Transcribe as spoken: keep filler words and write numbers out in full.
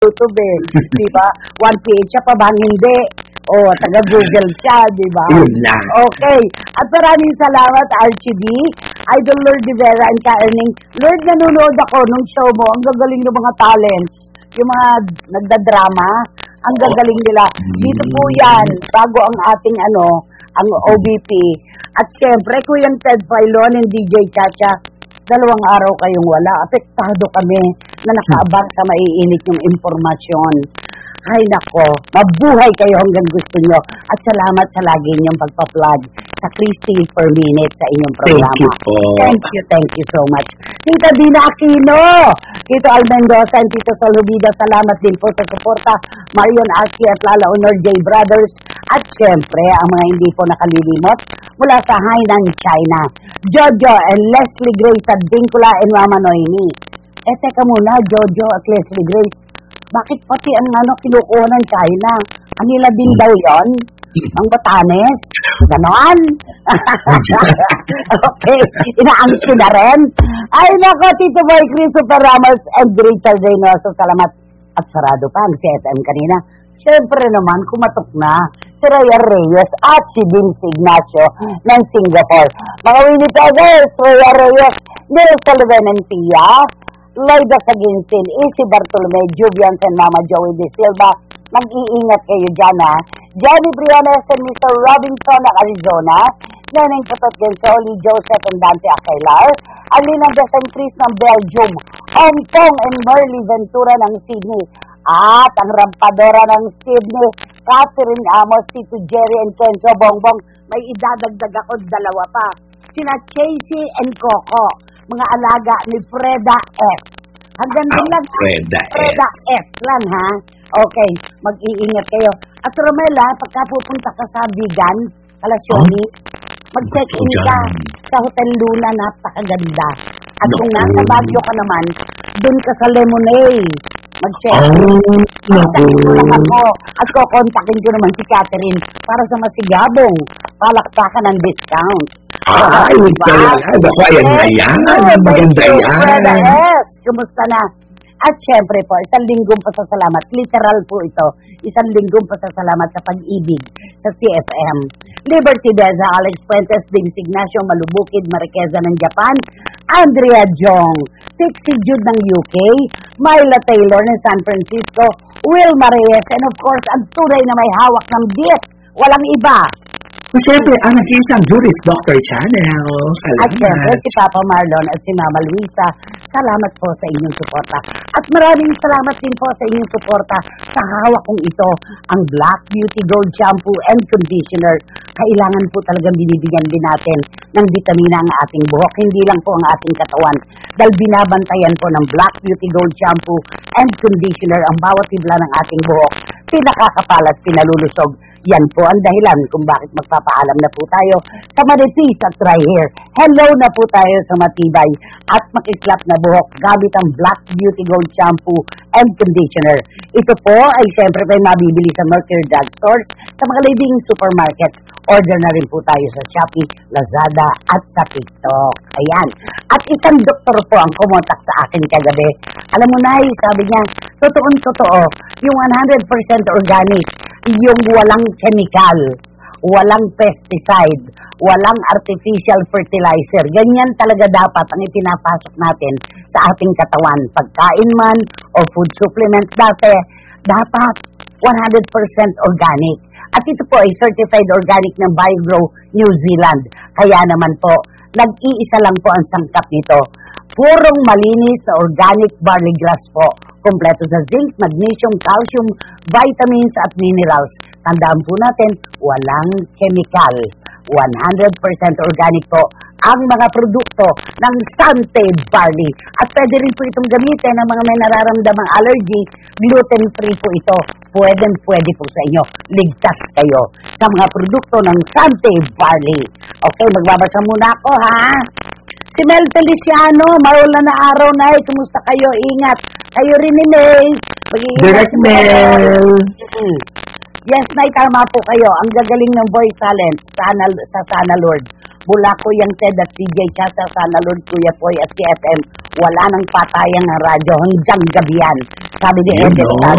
YouTube eh. Di ba? one P H siya pa bang hindi? O, taga-Google siya, di ba? Yun lang. Okay. At maraming salamat, Archie D, Idol Lord Rivera, and Ka-Erning. Lord, nanonood ako nung show mo. Ang gagaling ng mga talents. Yung mga nagdadrama, ang gagaling nila. Dito po yan, bago ang ating ano, ang O B P. At syempre, Kuyang Ted Filon and D J Chacha, dalawang araw kayong wala. Apektado kami na nakaabang sa maiinit yung impormasyon. Ay nako, mabuhay kayo hanggang gusto nyo. At salamat sa lagi niyong pagpa-plug sa Christy per minute sa inyong programa. Thank you po. Thank you, thank you so much. Tita Dina Aquino, Tito Al Mendoza, and Tito Salubida, salamat din po sa suporta. Marion Archie at Lala Honor J Brothers. At syempre, ang mga hindi po nakalilimot, mula sa Hainan, China, Jojo and Leslie Grace at Vincula and Mama Noemi. Eh, teka muna, Jojo at Leslie Grace, bakit pati ang ano kinukuha ng China? Anila din daw yon? Ang Batanes? Ganon? Okay, inaangkin na rin. Ay nako, Tito Boy Christopher Ramos and Richard Reynoso, salamat. At sarado pa ang C F M kanina. Siyempre naman, kumatok na si Raya Reyes at si Vince Ignacio ng Singapore. Mga Winnipegers, Raya Reyes, Neil Sullivan and Pia, Lloyda Saginsin, Isi Bartolome, Jubian and Mama Joey De Silva, mag-iingat kayo dyan ha. Jenny Briones and Mister Robinson ng Arizona, Neneng Patot Gensoli, Joseph and Dante Acailar, Alina Desentris ng Belgium, Hong Kong and Merly Ventura ng Sydney, at ang rampadora ng Sydney, Catherine Amos, Tito Jerry and Kenzo Bongbong. May idadagdag ako dalawa pa, sina Chasey and Coco, mga alaga ni Freda S. Hanggang din lang. Freda S. Freda S lang ha. Okay, mag-iingat kayo. At Romela, pagka pupunta ka sa Bigan, Kalasyoni, mag-check-in ka sa Hotel Luna, napakaganda. At No. kung nasa Baguio ka naman, dun ka sa Lemonade. Mag-check-in. Oh, Kontakin ko lang ako. At kukontakin ko naman si Catherine para sa masigabong palakpakan ng discount. Ay, diba? talaga. Ako, ayan na yan. Maganda yan. Yes, kumusta na? At syempre po, isang linggong pasasalamat. Literal po ito. Isang linggong pasasalamat sa pag-ibig sa C F M. Liberty Beza, Alex Fuentes, James Ignacio, Malubukid, Marqueza ng Japan, Andrea Jong, Pixie Jude ng U K, Myla Taylor ng San Francisco, Will Mareyes, and of course, ang tunay na may hawak ng diet. Walang iba. Siyempre, ang nag-iisang Juris Doctor Channel. At syempre, si Papa Marlon at si Mama Luisa, salamat po sa inyong suporta. At maraming salamat din po sa inyong suporta sa hawak kong ito, ang Black Beauty Gold Shampoo and Conditioner. Kailangan po talagang binibigyan din natin ng vitamina ang ating buhok, hindi lang po ang ating katawan. Dahil binabantayan po ng Black Beauty Gold Shampoo and Conditioner ang bawat tibla ng ating buhok. Pinakakapal at pinalulusog. Yan po ang dahilan kung bakit magpapaalam na po tayo sa manipis at dry hair. Hello na po tayo sa matibay at makislap na buhok gamit ang Black Beauty Gold Shampoo and Conditioner. Ito po ay siyempre pa mabibili sa Mercury Drug Stores, sa mga leading supermarkets. Order na rin po tayo sa Shopee, Lazada at sa TikTok. Ayan. At isang doktor po ang kumontak sa akin kagabi. Alam mo na, sabi niya, totoong totoo, yung one hundred percent organic, yung walang chemical, walang pesticide, walang artificial fertilizer. Ganyan talaga dapat ang ipinapasok natin sa ating katawan. Pagkain man o food supplements dati, dapat one hundred percent organic. At ito po ay certified organic ng BioGrow New Zealand. Kaya naman po, nag-iisa lang po ang sangkap nito. Purong malinis na organic barley grass po. Kompleto sa zinc, magnesium, calcium, vitamins at minerals. Tandaan po natin, walang chemical. one hundred percent organic po ang mga produkto ng Sante Barley. At pwede rin po itong gamitin ng mga may nararamdamang allergy. Gluten-free po ito. Pwede, pwede po sa inyo. Ligtas kayo sa mga produkto ng Sante Barley. Okay, magbabasa muna ako ha. Si Mel Feliciano, maulan na araw na eh. Kumusta kayo? Ingat. Kayo rin ni May. Direct Mel. Yes, Nay, tama po kayo. Ang gagaling ng voice talent sana, sa Sana Lord. Mula Kuyang Ted at D J Cha sa Sana Lord, Kuya Poy at C F M. Wala nang patayang ng radyo hanggang gabi yan. Sabi ni You Edith know. Tan